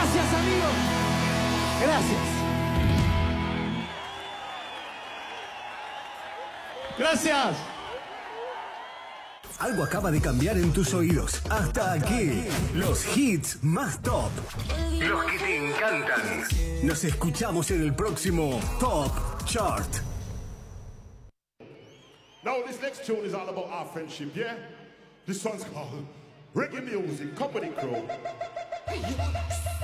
Gracias, amigos. Gracias. Gracias. Algo acaba de cambiar en tus oídos. Hasta aquí, los hits más top. Los que te encantan. Nos escuchamos en el próximo Top Chart. Now this next tune is all about our friendship, yeah? This one's called Reggae Music Company Crew.